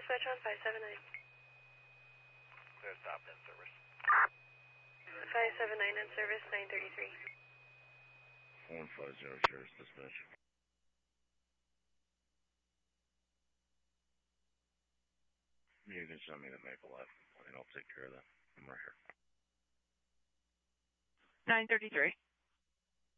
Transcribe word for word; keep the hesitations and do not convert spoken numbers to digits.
dispatch on five seven nine. Clear stop in service. five seven nine in service, nine thirty-three. one five zero, Sheriff's dispatch. You can send me the Maple Life, and I'll take care of that. I'm right here. nine thirty-three.